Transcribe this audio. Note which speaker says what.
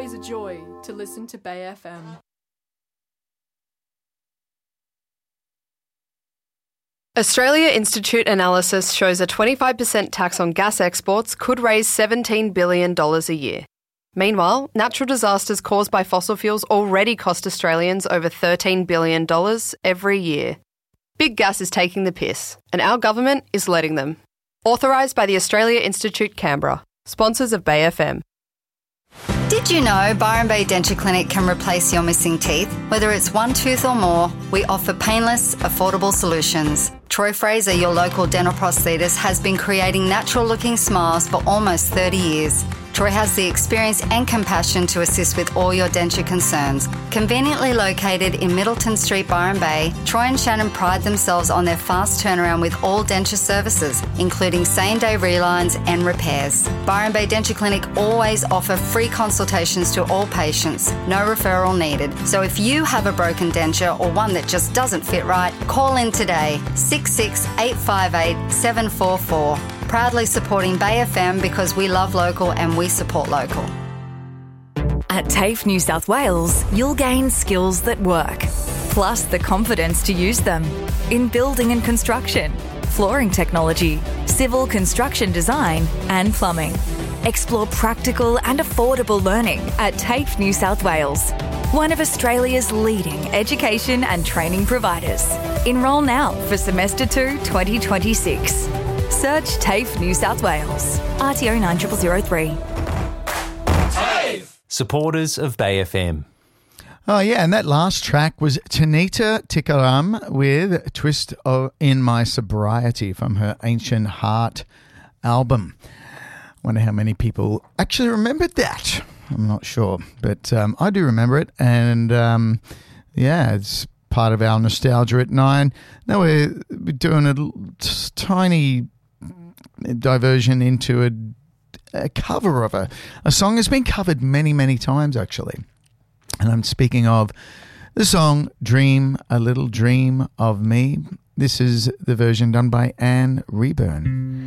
Speaker 1: always a joy to listen to Bay FM. Australia Institute analysis shows a 25% tax on gas exports could raise $17 billion a year. Meanwhile, natural disasters caused by fossil fuels already cost Australians over $13 billion every year. Big gas is taking the piss, and our government is letting them. Authorised by the Australia Institute Canberra. Sponsors of Bay FM.
Speaker 2: Did you know Byron Bay Denture Clinic can replace your missing teeth? Whether it's one tooth or more, we offer painless, affordable solutions. Troy Fraser, your local dental prosthetist, has been creating natural-looking smiles for almost 30 years. Troy has the experience and compassion to assist with all your denture concerns. Conveniently located in Middleton Street, Byron Bay, Troy and Shannon pride themselves on their fast turnaround with all denture services, including same-day relines and repairs. Byron Bay Denture Clinic always offer free consultations to all patients, no referral needed. So if you have a broken denture or one that just doesn't fit right, call in today, 858 744. Proudly supporting Bay FM because we love local and we support local.
Speaker 3: At TAFE New South Wales, you'll gain skills that work, plus the confidence to use them in building and construction, flooring technology, civil construction design and plumbing. Explore practical and affordable learning at TAFE New South Wales, one of Australia's leading education and training providers. Enrol now for Semester 2 2026. Search TAFE New South Wales. RTO 9003.
Speaker 4: TAFE! Supporters of Bay FM.
Speaker 5: Oh, yeah, and that last track was Tanita Tikaram with Twist in My Sobriety from her Ancient Heart album. Wonder how many people actually remembered that. I'm not sure, but I do remember it, and yeah, it's part of our nostalgia at 9. Now we're doing a tiny diversion into a cover of a song that's been covered many, many times, actually. And I'm speaking of the song Dream a Little Dream of Me. This is the version done by Anne Reburn.